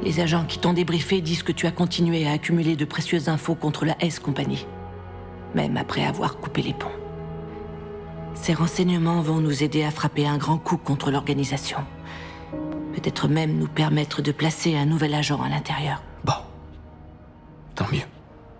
Les agents qui t'ont débriefé disent que tu as continué à accumuler de précieuses infos contre la S-Compagnie, même après avoir coupé les ponts. Ces renseignements vont nous aider à frapper un grand coup contre l'organisation. Peut-être même nous permettre de placer un nouvel agent à l'intérieur. Bon. Tant mieux.